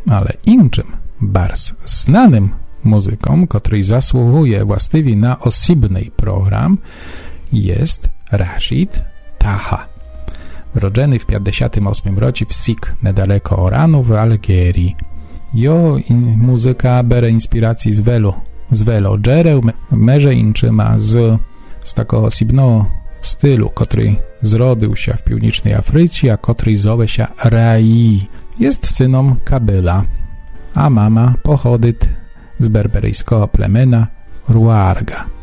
ale іншим барс знаним музиком, котрий заслугує властиві на особний програм, jest Rashid Taha. Rodzony w 58 roku w Sik, nedaleko Oranu w Algierii. Jo muzyka bere inspiracji z velo dżereł, merze inczyma z takiego osobnego stylu, który zrodził się w północnej Afryce, a który zowie się Rai. Jest synom Kabyla, a mama pochodzi z berberyjskiego plemena Ruarga.